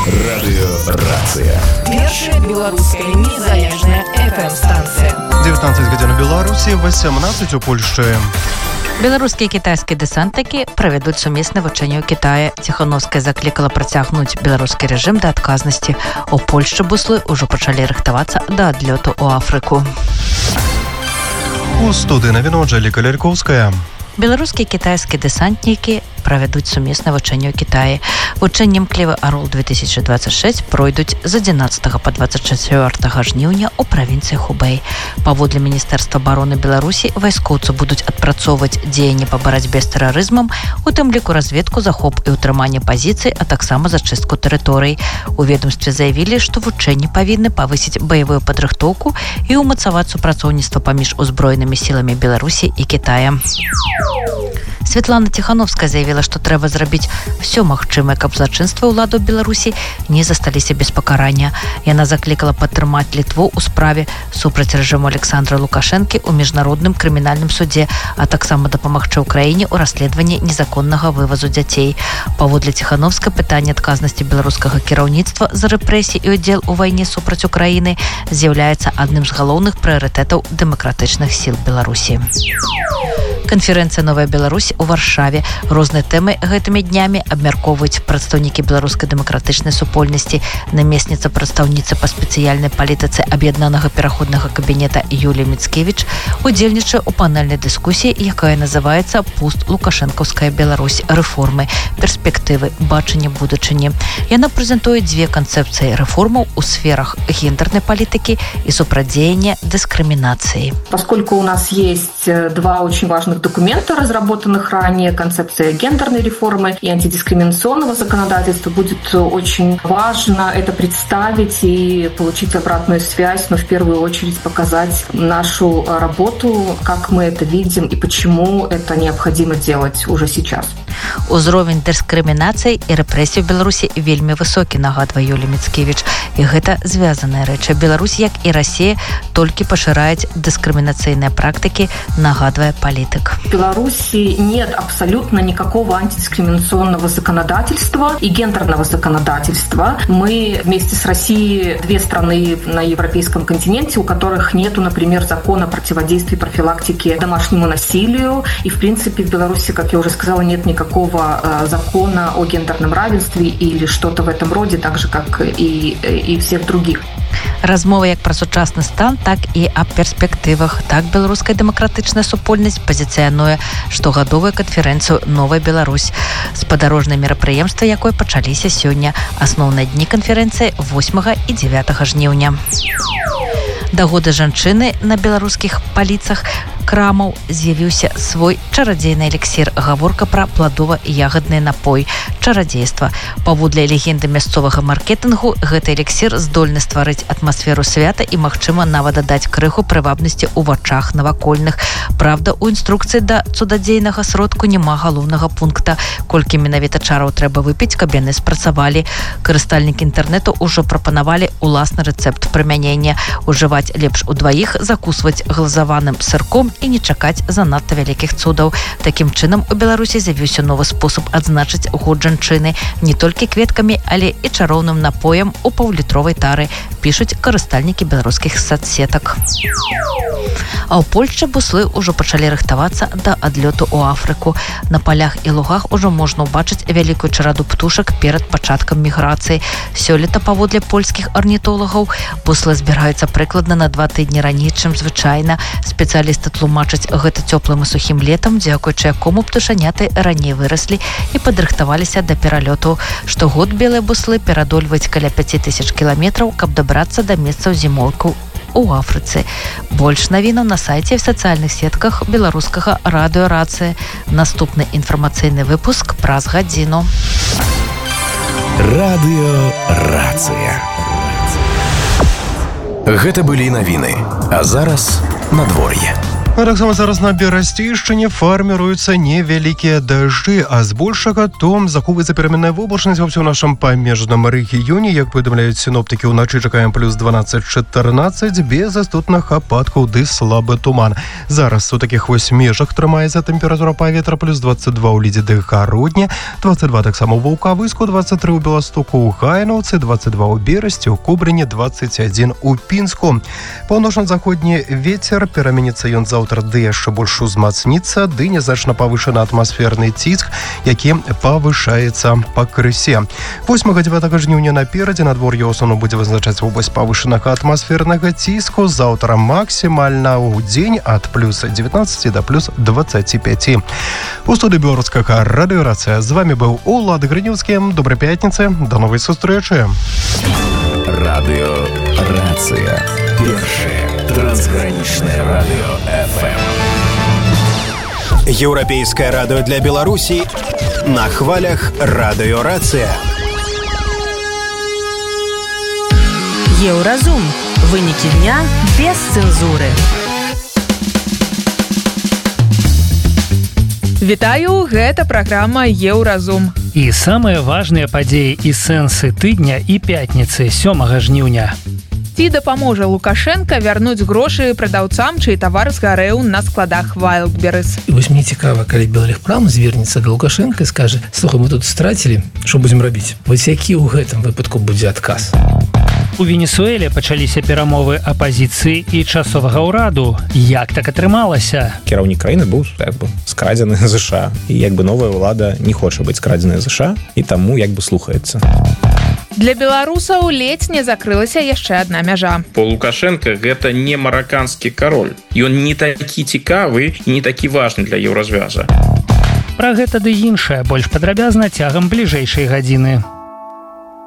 Радыёрацыя. Першая беларуская незалежная FM-станцыя. 19 гадзін у Беларусі, 18 у Польшчы. Беларускія і кітайскія дэсантнікі правядуць сумеснае вучэнне ў Кітаі. Ціхановская заклікала працягнуць беларускі рэжым да адказнасці. У Польшчы буслы ўжо пачалі рыхтавацца да адлёту ў Афрыку. У студыі навіну Анжэліка Ляльковская. Беларускія і кітайскія дэсантнікі правядуць сумеснае вучэнне ў Кітаі. Вучэнні «Імклівы Арол-2026» пройдуць з 11 па 24 жніўня ў правінцыі Хубэй. Паводле Міністэрства абароны Беларусі, вайскоўцы будуць адпрацоўваць дзеянні па барацьбе з тэрарызмам, у тым ліку разведку, захоп і ўтрыманне пазіцый, а таксама зачыстку тэрыторый. У ведомстве заявілі, што вучэнні павінны павысіць баявую падрыхтоўку і ўмацаваць супрацоўніцтва паміж узброенымі сіламі Беларусі і Кітая. Святлана Ціхановская заявіла, што трэба зрабіць все магчымае, каб злачынствы ўладаў Беларусі не засталіся без пакарання. Яна заклікала падтрымаць Літву ў справе супраць рэжыму Александра Лукашэнкі ў міжнародным крымінальным судзе, а таксама дапамагчы ўкраіне ў расследаванні незаконнага вывазу дзяцей. Паводле Ціхановскай, пытанне адказнасці беларускага кіраўніцтва за рэпрэсіі і ўдзел у вайне супраць Украіны з'яўляецца адным з галоўных прыярытэтаў дэмакратычных сіл Беларусі. Канферэнцыя «Новая Беларусь» у Варшаве. Розныя тэмы гэтымі днямі абмяркоўваюць прадстаўнікі беларускай дэмакратычнай супольнасці. Намесніца прадстаўніцы па спецыяльнай палітыцы аб'яднанага пераходнага кабінета Юлія Міцкевіч удзельнічае ў панельнай дыскусіі, якая называецца «Пост-Лукашэнкаўская Беларусь. Рэформы, перспектывы, бачанне будучыні». Яна прэзентуе дзве канцэпцыі рэформаў у сферах гендернай палітыкі і супрацьдзеяння дыскрымінацыі. Поскольку у нас есть два очень важных документа, разработанных ранее, концепция гендерной реформы и антидискриминационного законодательства, будет очень важно это представить и получить обратную связь, но в первую очередь показать нашу работу, как мы это видим и почему это необходимо делать уже сейчас. Узровень дыскрымінацыі і рэпрэсій у Беларусі вельмі высокі, нагадвае Юлія Міцкевіч. І гэта звязаная рэч. Беларусь, як і Расія, толькі пашыраюць дыскрымінацыйныя практыкі, нагадвае палітык. В Беларуси нет абсолютно никакого антидискриминационного законодательства и гендерного законодательства. Мы вместе с Россией две страны на европейском континенте, у которых нету, например, закона о противодействии и профилактике домашнему насилию. И, в принципе, в Беларуси, как я уже сказала, нет никакого закона о гендерном равенстве или что-то в этом роде, так же, как и всех других. Размова як пра сучасны стан, так і аб перспектывах. Так беларуская дэмакратычная супольнасць пазіцыянуе штогадовую канферэнцыю «Новая Беларусь», спадарожныя мерапрыемствы якой пачаліся сёння. Асноўныя дні канферэнцыі 8 і 9 жніўня. Да года жанчыны на беларускіх паліцах крамаў з'явіўся свой чарадзейны эліксір. Гаворка пра пладова-ягадны напой. Чарадзейства. Паводле легенды мясцовага маркетынгу, гэты эліксір здольны стварыць атмасферу свята і, магчыма, нават дадаць крыху прывабнасці ў вачах навакольных. Праўда, у інструкцыі да цудадзейнага сродку няма галоўнага пункта, колькі менавіта чараў трэба выпіць, каб яны спрацавалі. Карыстальнікі інтэрнэту ўжо прапанавалі уласны рэцэпт прымянення. Ужываць лепш удваіх, закусваць глазаваным сырком і не чакаць занадта вялікіх цудаў. Такім чынам, у Беларусі з'явіўся новы спосаб адзначыць год жанчыны не толькі кветкамі, але і чароўным напоем у паўлітровай тары, пішуць карыстальнікі беларускіх соцсетак. А ў Польшчы буслы ўжо пачалі рыхтавацца да адлёту ў Афрыку. На палях і лугах ужо можна ўбачыць вялікую чараду птушак перад пачаткам міграцыі. Сёлета, паводле польскіх арнітолагаў, буслы збіраюцца прыкладна на 2 тыдні раней, чым звычайна. Спецыялісты тлумачаць гэта цёплым і сухім летам, дзякуючы якому птушаняты раней выраслі і падрыхтаваліся да пералёту. Штогод белыя буслы перадольваюць каля 5000 кіламетраў, каб дабрацца да месцаў зімоўкаў у Афрыцы. Больш навінаў на сайце і в сацыяльных сетках беларускага радыёрацыя. Наступны інфармацыйны выпуск праз гадзіну. Радыёрацыя. Гэта былі навіны. А зараз надвор'е. А таксама зараз на Берасцейшчыне фарміруюцца невялікія дажджы, а збольшага то захоўваецца пераменная воблачнасць ва ўсім нашым памежным рэгіёне. Як паведамляюць сіноптыкі, уначы чакаем плюс 12-14 без істотных ападкаў ды слабы туман. Зараз у такіх вось межах трымаецца тэмпература паветра плюс 22 ў Лідзе ды Гародні, 22 таксама ў Ваўкавыску, 23 у Беластоку, у Гайнаўцы, 22 ў Берасці, у Кубрыні, 21 у Пінску. Паўночна-заходні вецер, пераменіцца ён заўтра ды яшчэ больш узмацніцца, ды нязначна павышаны атмасферны ціск, які павышаецца пакрысе. 8-9 жніўня наперадзе надвор'е ў асноўным будзе вызначаць вобласць павышанага атмасфернага ціску. Заўтра максімальна ў дзень ад плюс 19 да плюс 25. У студыі беларускага радыёрацыя з вами быў Улад Грынеўскі. Добрай пятніцы, да новай сустрэчы. Радыёрацыя. Першае трансгранічнае радыё ФМ. Еўрапейскае радыё для Беларусі на хвалях радыёрацыя. Еўразум. Вынікі дня без цэнзуры. Вітаю, гэта праграма Еўразум. І самыя важныя падзеі і сэнсы тыдня і пятніцы 7 жніўня. Ці дапаможа Лукашенка вярнуць грошы прадаўцам, чый тавар згарэў на складах Wildberries. Вось мне цікава, калі Беларусьпрам звернецца да Лукашенка і скажа: слухай, мы тут страцілі, што будзем рабіць? Вось які ў гэтым выпадку будзе адказ? У Венесуэле пачаліся перамовы апазіцыі і часовага ўраду. Як так атрымалася? Кіраўнік краіны быў скрадзены ЗША. І новая ўлада не хоча быць скрадзеная ЗША, і таму слухаецца. Для беларусаў ледзь не закрылася яшчэ адна мяжа. По Лукашенко гэта не мараканскі кароль. Ён не такі цікавы і не такі важны для еўразвяза. Пра гэта ды іншае больш падрабязна цягам бліжэйшай гадзіны.